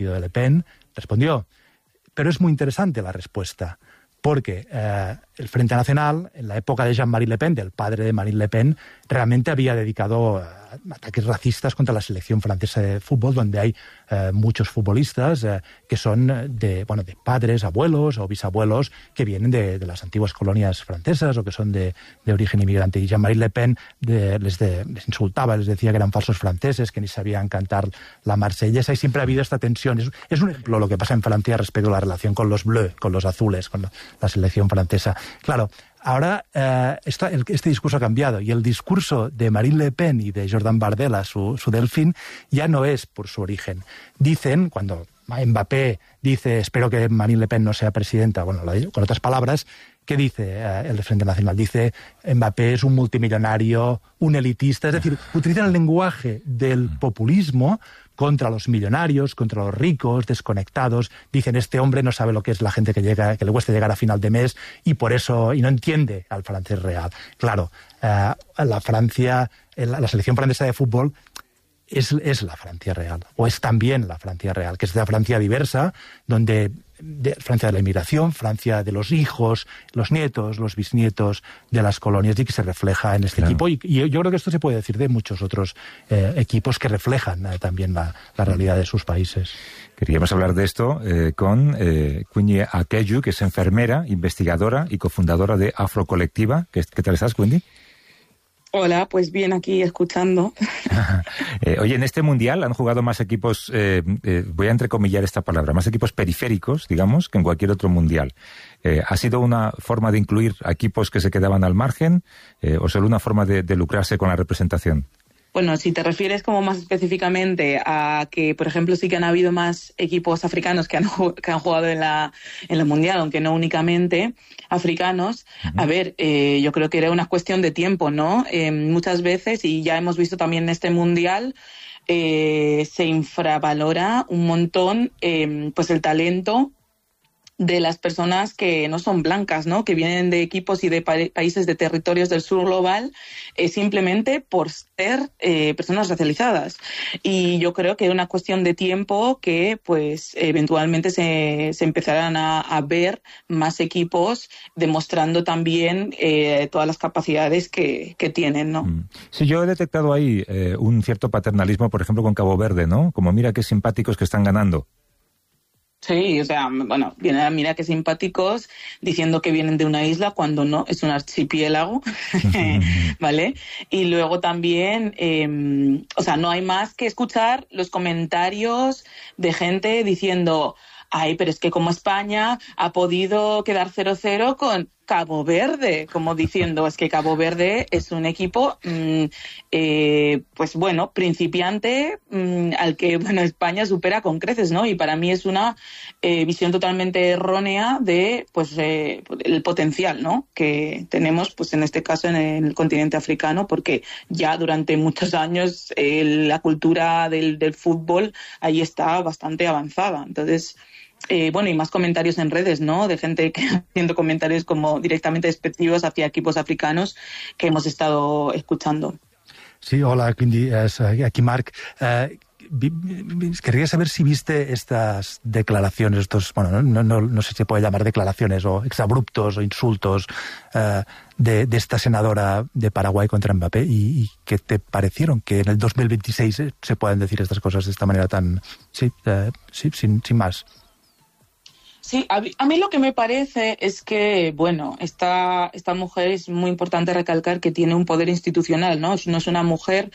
partido de Le Pen, respondió. Pero es muy interesante la respuesta, porque el Frente Nacional, en la época de Jean-Marie Le Pen, del padre de Marine Le Pen, realmente había dedicado ataques racistas contra la selección francesa de fútbol, donde hay muchos futbolistas que son de padres, abuelos o bisabuelos que vienen de las antiguas colonias francesas o que son de origen inmigrante. Y Jean-Marie Le Pen les insultaba, les decía que eran falsos franceses, que ni sabían cantar la Marsellesa, y siempre ha habido esta tensión. Es un ejemplo lo que pasa en Francia respecto a la relación con los bleus, con los azules, con la selección francesa. Claro, ahora este discurso ha cambiado, y el discurso de Marine Le Pen y de Jordan Bardella, su delfín, ya no es por su origen. Dicen, cuando Mbappé dice espero que Marine Le Pen no sea presidenta, bueno, con otras palabras, ¿qué dice el Frente Nacional? Dice Mbappé es un multimillonario, un elitista, es decir, utilizan el lenguaje del populismo contra los millonarios, contra los ricos, desconectados. Dicen, este hombre no sabe lo que es la gente que le cuesta llegar a final de mes, y por eso, y no entiende al francés real. Claro, la selección francesa de fútbol es la Francia real, o es también la Francia real, que es la Francia diversa, donde Francia de la inmigración, Francia de los hijos, los nietos, los bisnietos de las colonias, y que se refleja en este equipo. Y yo creo que esto se puede decir de muchos otros equipos que reflejan también la realidad de sus países. Queríamos hablar de esto con Quindi Akeju, que es enfermera, investigadora y cofundadora de Afrocolectiva. ¿Qué tal estás, Quindi? Hola, pues bien, aquí escuchando. Oye, en este mundial han jugado más equipos, voy a entrecomillar esta palabra, más equipos periféricos, digamos, que en cualquier otro mundial. ¿Ha sido una forma de incluir a equipos que se quedaban al margen o solo una forma de lucrarse con la representación? Bueno, si te refieres como más específicamente a que, por ejemplo, sí que han habido más equipos africanos que han jugado en la Mundial, aunque no únicamente africanos, a ver, yo creo que era una cuestión de tiempo, ¿no? Muchas veces, y ya hemos visto también en este Mundial, se infravalora un montón pues el talento de las personas que no son blancas, ¿no? Que vienen de equipos y de países de territorios del sur global, simplemente por ser personas racializadas. Y yo creo que es una cuestión de tiempo que, pues, eventualmente se empezarán a ver más equipos demostrando también todas las capacidades que tienen, ¿no? Sí, yo he detectado ahí un cierto paternalismo, por ejemplo, con Cabo Verde, ¿no? Como mira qué simpáticos que están ganando. Sí, o sea, bueno, mira qué simpáticos diciendo que vienen de una isla cuando no, es un archipiélago, ¿vale? Y luego también, o sea, no hay más que escuchar los comentarios de gente diciendo, ay, pero es que como España ha podido quedar 0-0 con Cabo Verde, como diciendo, es que Cabo Verde es un equipo, pues bueno, principiante, al que, bueno, España supera con creces, ¿no? Y para mí es una visión totalmente errónea de, pues, el potencial, ¿no? Que tenemos, pues, en este caso, en el continente africano, porque ya durante muchos años la cultura del fútbol ahí está bastante avanzada. Entonces, bueno, y más comentarios en redes, ¿no? De gente que haciendo comentarios como directamente despectivos hacia equipos africanos que hemos estado escuchando. Sí, hola, Quindi, aquí Marc. Quería saber si viste estas declaraciones, bueno, no sé si se puede llamar declaraciones o exabruptos o insultos de esta senadora de Paraguay contra Mbappé, y qué te parecieron que en el 2026 se puedan decir estas cosas de esta manera tan, sin más. Sí, a mí lo que me parece es que, bueno, esta mujer es muy importante recalcar que tiene un poder institucional, ¿no? No es una mujer,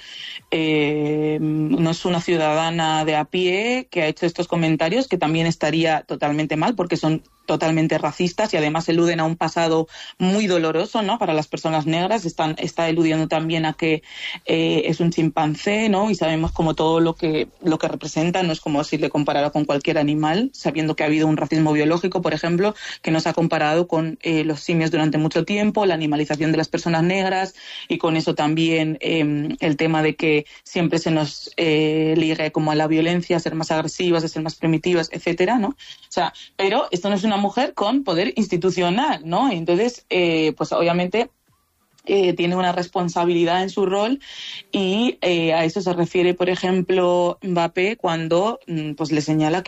no es una ciudadana de a pie que ha hecho estos comentarios, que también estaría totalmente mal porque son totalmente racistas y además eluden a un pasado muy doloroso, ¿no? Para las personas negras. Está eludiendo también a que es un chimpancé, ¿no? Y sabemos como todo lo que representa, no es como si le comparara con cualquier animal, sabiendo que ha habido un racismo biológico, por ejemplo, que nos ha comparado con los simios durante mucho tiempo, la animalización de las personas negras, y con eso también el tema de que siempre se nos ligue como a la violencia, a ser más agresivas, a ser más primitivas, etcétera, ¿no? O sea, pero esto no es una mujer con poder institucional, ¿no? Entonces, pues obviamente tiene una responsabilidad en su rol, y a eso se refiere, por ejemplo, Mbappé cuando pues le señala